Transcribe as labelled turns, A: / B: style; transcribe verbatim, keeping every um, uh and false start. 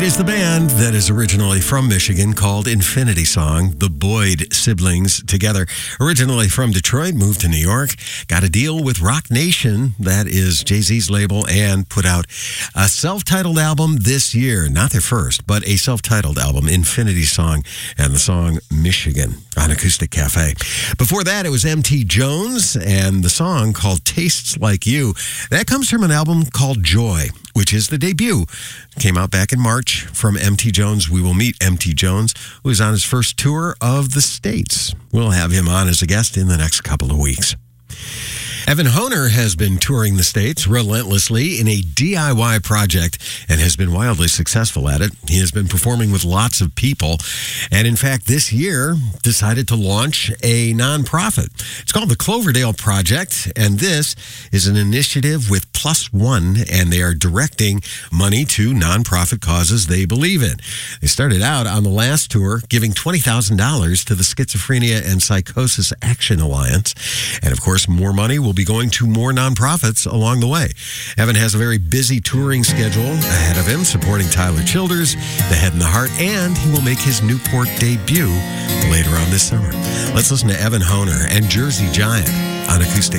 A: It is the band that is originally from Michigan called Infinity Song, the Boyd siblings together. Originally from Detroit, moved to New York, got a deal with Rock Nation, that is Jay-Z's label, and put out a self-titled album this year. Not their first, but a self-titled album, Infinity Song, and the song Michigan on Acoustic Cafe. Before that, it was M T Jones and the song called Tastes Like You. That comes from an album called Joy, which is the debut. Came out back in March from M T Jones. We will meet M T Jones, who is on his first tour of the States. We'll have him on as a guest in the next couple of weeks. Evan Honer has been touring the States relentlessly in a D I Y project and has been wildly successful at it. He has been performing with lots of people and, in fact, this year decided to launch a nonprofit. It's called the Cloverdale Project, and this is an initiative with Plus One, and they are directing money to nonprofit causes they believe in. They started out on the last tour giving twenty thousand dollars to the Schizophrenia and Psychosis Action Alliance, and, of course, more money will be going to more nonprofits along the way. Evan has a very busy touring schedule ahead of him, supporting Tyler Childers, The Head and the Heart, and he will make his Newport debut later on this summer. Let's listen to Evan Honer and Jersey Giant on Acoustic